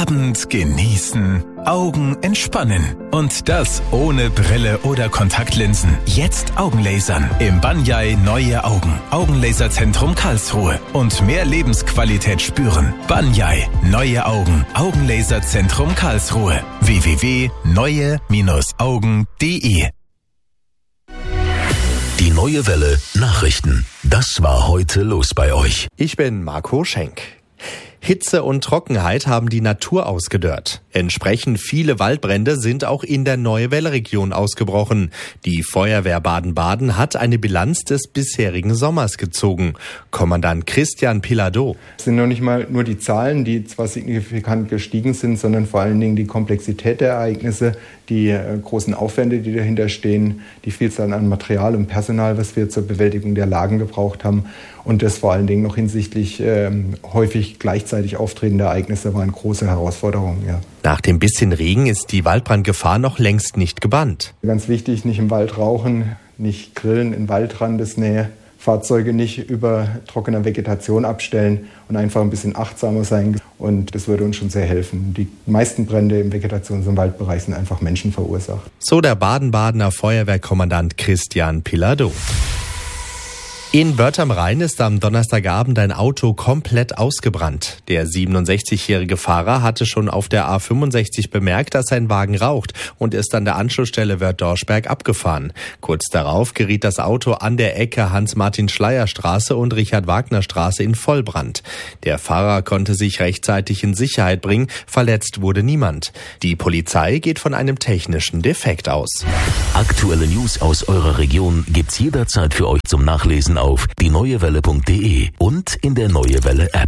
Abend genießen, Augen entspannen. Und das ohne Brille oder Kontaktlinsen. Jetzt Augenlasern. Im Banyai Neue Augen. Augenlaserzentrum Karlsruhe. Und mehr Lebensqualität spüren. Banyai Neue Augen. Augenlaserzentrum Karlsruhe. www.neue-augen.de. Die Neue Welle Nachrichten. Das war heute los bei euch. Ich bin Marco Schenk. Hitze und Trockenheit haben die Natur ausgedörrt. Entsprechend viele Waldbrände sind auch in der Neue Welle-Region ausgebrochen. Die Feuerwehr Baden-Baden hat eine Bilanz des bisherigen Sommers gezogen. Kommandant Christian Piladeau. Es sind noch nicht mal nur die Zahlen, die zwar signifikant gestiegen sind, sondern vor allen Dingen die Komplexität der Ereignisse, die großen Aufwände, die dahinter stehen, die Vielzahl an Material und Personal, was wir zur Bewältigung der Lagen gebraucht haben. Und das vor allen Dingen noch hinsichtlich häufig gleichzeitig auftretender Ereignisse war eine große Herausforderung. Ja. Nach dem bisschen Regen ist die Waldbrandgefahr noch längst nicht gebannt. Ganz wichtig, nicht im Wald rauchen, nicht grillen in Waldrandesnähe, Fahrzeuge nicht über trockener Vegetation abstellen und einfach ein bisschen achtsamer sein. Und das würde uns schon sehr helfen. Die meisten Brände im Vegetations- und Waldbereich sind einfach Menschen verursacht. So der Baden-Badener Feuerwehrkommandant Christian Piladeau. In Börth am Rhein ist am Donnerstagabend ein Auto komplett ausgebrannt. Der 67-jährige Fahrer hatte schon auf der A65 bemerkt, dass sein Wagen raucht und ist an der Anschlussstelle Wörth-Dorschberg abgefahren. Kurz darauf geriet das Auto an der Ecke Hans-Martin-Schleyer-Straße und Richard-Wagner-Straße in Vollbrand. Der Fahrer konnte sich rechtzeitig in Sicherheit bringen, verletzt wurde niemand. Die Polizei geht von einem technischen Defekt aus. Aktuelle News aus eurer Region gibt's jederzeit für euch zum Nachlesen auf dieneuewelle.de und in der Neue Welle App.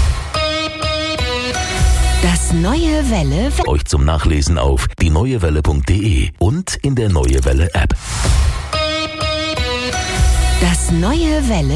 Das Neue Welle Euch zum Nachlesen auf dieneuewelle.de und in der Neue Welle App. Das Neue Welle